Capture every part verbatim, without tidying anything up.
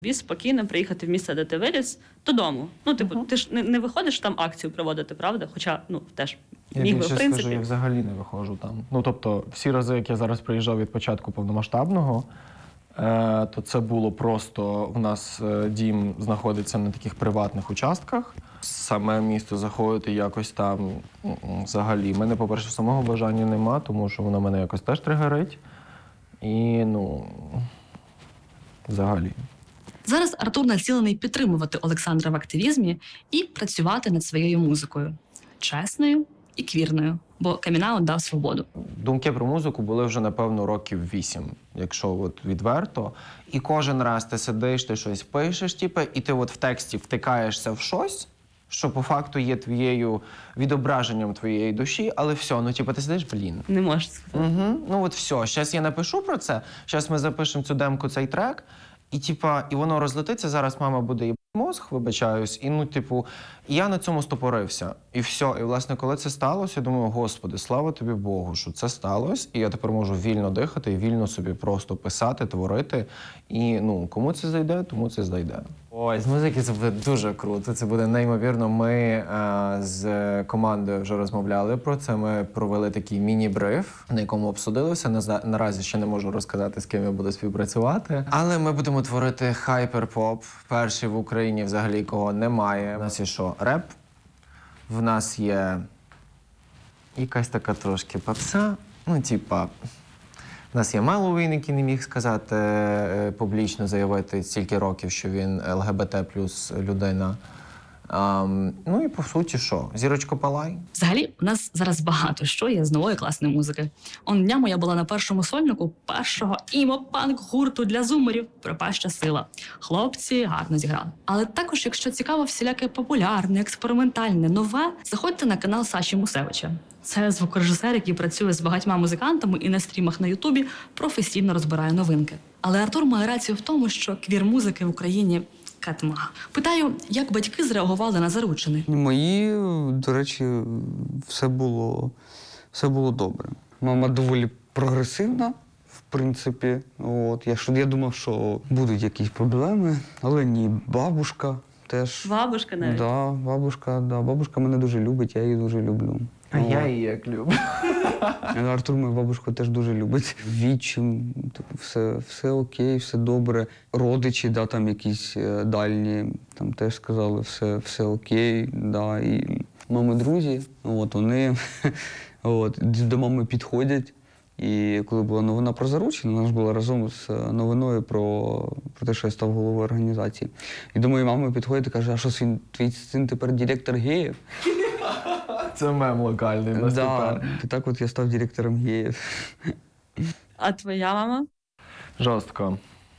Тобі спокійно приїхати в місце, де ти виріс, додому. Ну, типу, uh-huh. ти ж не, не виходиш там акцію проводити, правда? Хоча, ну, теж я міг би, в принципі. Скажу, я взагалі не виходжу там. Ну, тобто, всі рази, як я зараз приїжджав від початку повномасштабного, е, то це було просто, в нас е, дім знаходиться на таких приватних участках. Саме місто заходити якось там взагалі. У мене, по-перше, самого бажання нема, тому що воно мене якось теж тригерить. І, ну, взагалі. Зараз Артур націлений підтримувати Олександра в активізмі і працювати над своєю музикою. Чесною і квірною, бо камін-аут дав свободу. Думки про музику були вже, напевно, років вісім, якщо от відверто. І кожен раз ти сидиш, ти щось пишеш, типу, і ти от в тексті втикаєшся в щось, що по факту є твоєю відображенням твоєї душі, але все, ну типу ти сидиш, блін. Не можеш сказати. Угу. Ну от все, зараз я напишу про це, зараз ми запишемо цю демку, цей трек, і типа, і воно розлетиться, зараз мама буде їбати мозг, вибачаюсь, і ну, типу, і я на цьому стопорився. І все. І, власне, коли це сталося, я думаю, Господи, слава тобі Богу, що це сталося, і я тепер можу вільно дихати і вільно собі просто писати, творити. І, ну, кому це зайде, тому це зайде. Ой, з музики це буде дуже круто, це буде неймовірно. Ми е, з командою вже розмовляли про це, ми провели такий міні-бриф, на якому обсудили все. На, наразі ще не можу розказати, з ким я буду співпрацювати. Але ми будемо творити хайпер-поп, перший в Україні взагалі, кого немає. У нас є що? Реп, в нас є якась така трошки попса, ну, типа... У нас є Меловін, який не міг сказати, публічно заявити стільки років, що він ел ге бе те плюс людина. Um, ну і по суті, що? Зірочко Палай. Взагалі, у нас зараз багато що є з нової класної музики. Он днями я була на першому сольнику першого імо-панк-гурту для зумерів «Пропаща сила». Хлопці гарно зіграли. Але також, якщо цікаво всіляке популярне, експериментальне, нове, заходьте на канал Саші Мусевича. Це звукорежисер, який працює з багатьма музикантами і на стрімах на Ютубі професійно розбирає новинки. Але Артур має рацію в тому, що квір-музики в Україні катма. Питаю, як батьки зреагували на заручини? Мої, до речі, все було, все було добре. Мама доволі прогресивна, в принципі. От, я, я думав, що будуть якісь проблеми, але ні, бабушка теж. Бабушка навіть? Да, бабушка, да, бабушка мене дуже любить, я її дуже люблю. А О. я її як люблю. Артур мою бабушку теж дуже любить. Відчим, типу, все, все окей, все добре. Родичі, да, там якісь дальні, там теж сказали, все, все окей, да. І мами друзі, от вони от, до мами підходять. І коли була новина про заручення, вона ж була разом з новиною про, про те, що я став головою організації. І до моєї мами підходить і каже, а що син, твій син тепер директор геїв? Це мем локальний на да, і так от я став директором геїв. А твоя мама? Жорстко.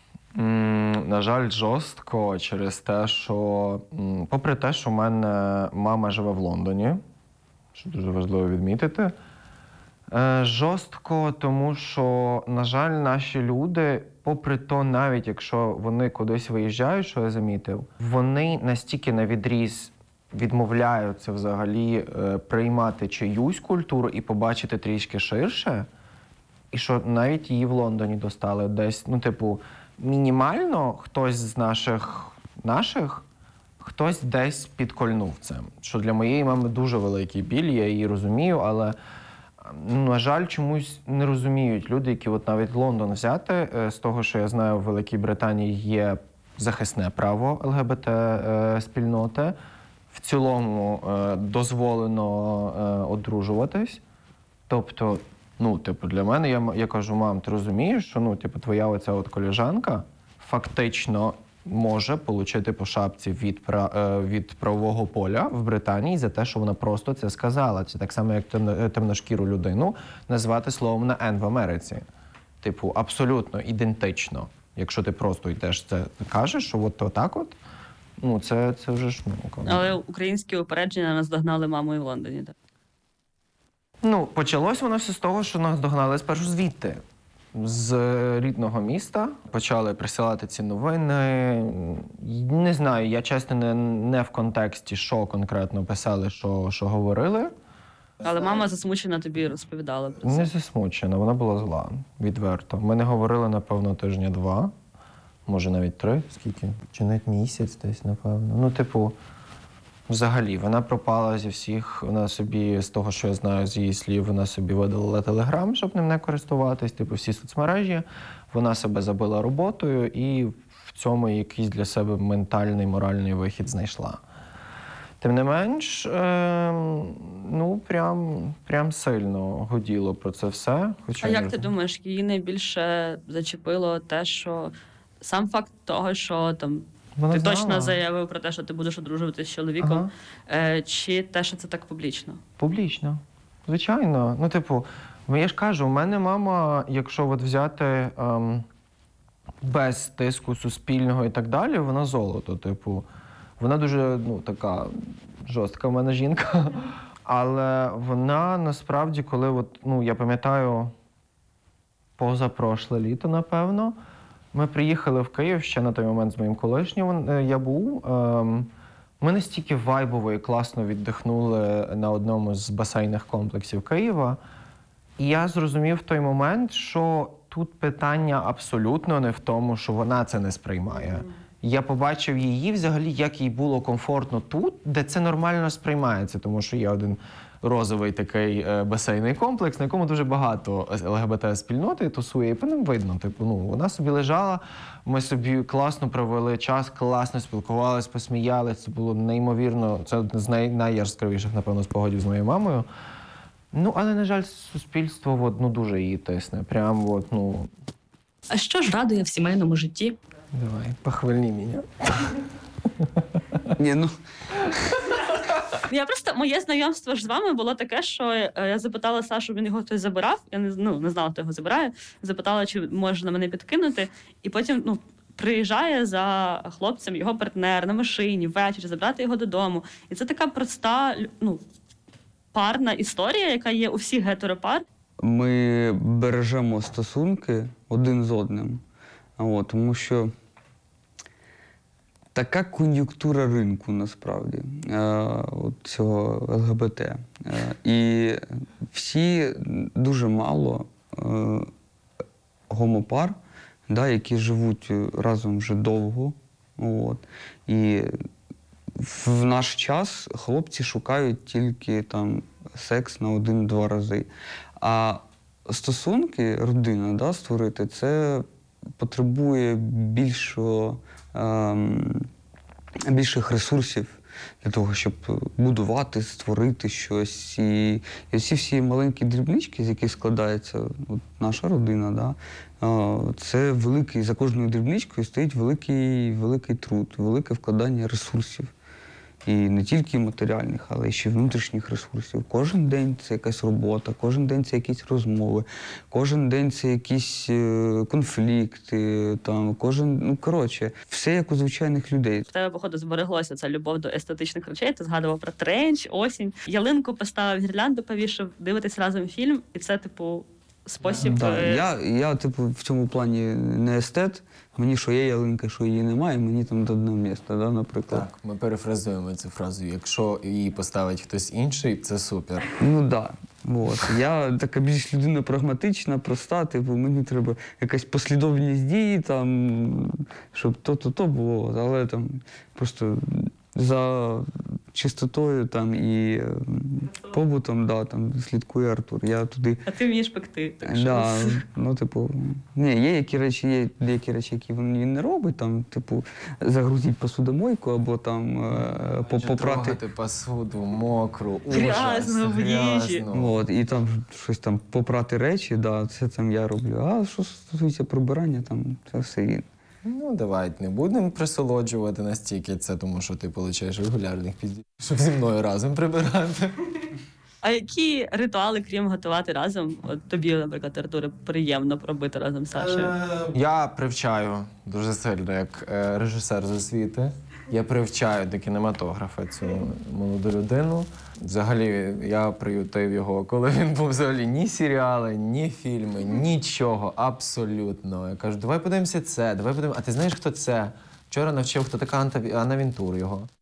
М, на жаль, жорстко через те, що, м, попри те, що в мене мама живе в Лондоні, що дуже важливо відмітити, е, жорстко, тому що, на жаль, наші люди, попри то, навіть якщо вони кудись виїжджають, що я замітив, вони настільки навідріз відмовляються взагалі е, приймати чиюсь культуру і побачити трішки ширше, і що навіть її в Лондоні достали десь, ну, типу, мінімально хтось з наших, наших, хтось десь підкольнув це. Що для моєї мами дуже великий біль, я її розумію, але, ну, на жаль, чомусь не розуміють люди, які от навіть Лондон взяти, е, з того, що я знаю, в Великій Британії є захисне право ел ге бе те е, спільноти, в цілому е, дозволено е, одружуватись. Тобто, ну, типу, для мене, я, я кажу, мам, ти розумієш, що, ну, типу, твоя оця от колежанка фактично може отримати по шапці від, е, від правового поля в Британії за те, що вона просто це сказала. Це так само, як темно, темношкіру людину назвати словом на «Н» в Америці. Типу, абсолютно ідентично. Якщо ти просто йдеш це кажеш, що от отак от, ну, це, це вже ж, ну, Але українські упередження наздогнали маму і в Лондоні, так? Ну, почалось воно все з того, що нас догнали спершу звідти. З рідного міста почали присилати ці новини. Не знаю, я чесно не, не в контексті, що конкретно писали, що, що говорили. Але мама засмучена тобі розповідала про це. Не засмучена, вона була зла, відверто. Ми не говорили, напевно, тижня два. може навіть три, скільки? Чи навіть місяць десь, напевно. Ну, типу, взагалі, вона пропала зі всіх, вона собі, з того, що я знаю з її слів, вона собі видалила Телеграм, щоб ним не користуватись, типу, всі соцмережі. Вона себе забила роботою і в цьому якийсь для себе ментальний, моральний вихід знайшла. Тим не менш, е, ну, прям, прям сильно гуділо про це все. Хоча А як не- ти думаєш, її найбільше зачепило те, що сам факт того, що там Вона ти знала. точно заявив про те, що ти будеш одружуватися з чоловіком, Ага. е, чи те, що це так публічно? Публічно. Звичайно. Ну, типу, я ж кажу, у мене мама, якщо от взяти ем, без тиску суспільного і так далі, вона золото. Типу, вона дуже, ну, така жорстка в мене жінка. Але вона насправді, коли, от, ну, я пам'ятаю, позапрошле літо, напевно, ми приїхали в Київ ще на той момент з моїм колишнім. е, Я був. Ем, Ми настільки вайбово і класно віддихнули на одному з басейних комплексів Києва. І я зрозумів в той момент, що тут питання абсолютно не в тому, що вона це не сприймає. Я побачив її взагалі, як їй було комфортно тут, де це нормально сприймається, тому що є один розовий такий е, басейний комплекс, на якому дуже багато ЛГБТ-спільноти тусує, і по ним видно. Типу, ну, вона собі лежала, ми собі класно провели час, класно спілкувалися, посміялися. Це було неймовірно, це одне з най- найяскравіших, напевно, спогадів з моєю мамою. Ну, але, на жаль, суспільство от, ну, дуже її тисне. Прям, от, ну, А що ж радує в сімейному житті? давай, похвальни мене. Ні, ну, Я просто моє знайомство ж з вами було таке, що е, я запитала Сашу, він його хтось забирав. Я не, ну, не знала, хто його забирає. Запитала, чи можна мене підкинути. І потім ну, приїжджає за хлопцем його партнер на машині ввечері, забрати його додому. І це така проста, ну, парна історія, яка є у всіх гетеропар. ми бережемо стосунки один з одним. От, тому що така кон'юнктура ринку насправді е, от цього ЛГБТ. Е, і всі дуже мало е, гомопар, да, які живуть разом вже довго. От. І в наш час хлопці шукають тільки там секс на один-два рази. А стосунки, родина, да, створити, це потребує більшого, ем, більших ресурсів для того, щоб будувати, створити щось. І, і всі всі маленькі дрібнички, з яких складається от, наша родина, да, е, це великий, за кожною дрібничкою стоїть великий, великий труд, велике вкладання ресурсів. І не тільки матеріальних, але й ще внутрішніх ресурсів. Кожен день це якась робота, кожен день це якісь розмови, кожен день це якісь е, конфлікти, там, кожен, ну, коротше, все як у звичайних людей. В тебе, походу, збереглося ця любов до естетичних речей. Ти згадував про тренч, осінь. Ялинку поставив, гірлянду повішав, дивитесь разом фільм, і це, типу, спосіб. Да, е, я, я, типу, в цьому плані не естет. Мені що є ялинка, що її немає, мені там до одного місця, да, наприклад. Так, ми перефразуємо цю фразу. Якщо її поставить хтось інший, це супер. Ну так. Да. От. Я така більш людина прагматична, проста, типу, мені треба якась послідовність дії, там, щоб то-то-то було, але там просто за чистотою там, і е, побутом, да, там, слідкує Артур. Я туди. А ти вмієш пекти. Так що... Да, ну, типу, ні, є які речі, є деякі речі, які він не робить, там, типу, загрузіть посудомойку або там е, по- попрати. Трогати посуду, мокру, Грязно ужас, в їжі. грязно. От, і там щось там попрати речі, да, це там я роблю. А що стосується прибирання, там це все він. Ну, давайте не будемо присолоджувати настільки це, тому що ти получаєш регулярних піздів, щоб зі мною разом прибирати. А які ритуали, крім готувати разом, от тобі, наприклад, Артуре, приємно пробити разом з Сашею? Е, Я привчаю дуже сильно, як е, режисер з освіти. Я привчаю до кінематографа цю молоду людину. Взагалі, я приютив його, коли він був взагалі ні серіали, ні фільми, нічого, абсолютно. Я кажу, давай подивимося це, давай подивимося. А ти знаєш, хто це? Вчора навчив, хто така Анта- Анна Вінтур його.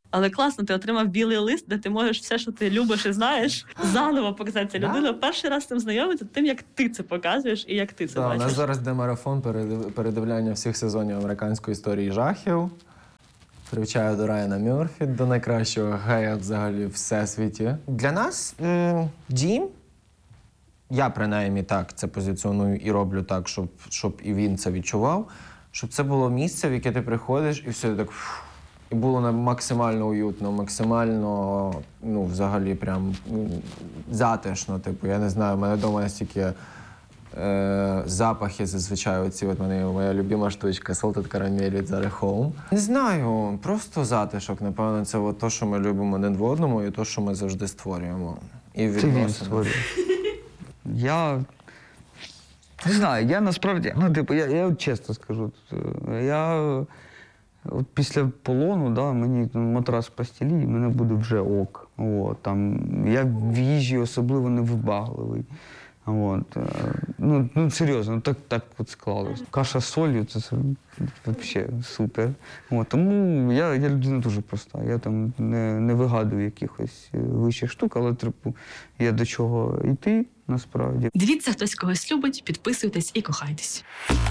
Але класно, ти отримав білий лист, де ти можеш все, що ти любиш і знаєш, заново показати. Ця людина перший раз з цим знайомиться тим, як ти це показуєш і як ти це Да, у бачиш. нас зараз йде марафон передив- передивляння всіх сезонів американської історії жахів. Привчаю до Райана Мьорфі, до найкращого гея взагалі в всесвіті. Для нас м, дім, я принаймні так це позиціоную і роблю так, щоб, щоб і він це відчував, щоб це було місце, в яке ти приходиш, і все так. фу, І було на- максимально уютно, максимально, ну, взагалі, прям м, затишно. Типу, я не знаю, в мене вдома настільки е, запахи зазвичай оці. От мене моя любима штучка Salted Caramel від Zara Home. Не знаю, просто затишок, напевно, це от то, що ми любимо один в одному, і то, що ми завжди створюємо. І Це він відносини. створює. Я не знаю, я насправді, ну, типу, я, я от чесно скажу, е, я от після полону, да, мені там матрас в постілі, і мене буде вже ок. От, там, я в їжі особливо не вибагливий. От, е, ну, ну, серйозно, так, так от склалось. Каша з солью – це, це взагалі супер. От, тому я, я людина дуже проста. Я там не, не вигадую якихось е, вищих штук, але типу, є до чого йти насправді. Дивіться, хтось когось любить, підписуйтесь і кохайтесь.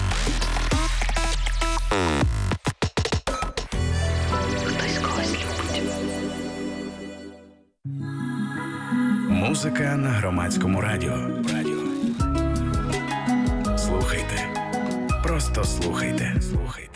Музика на громадському радіо. Радіо. Слухайте. Просто слухайте. Слухайте.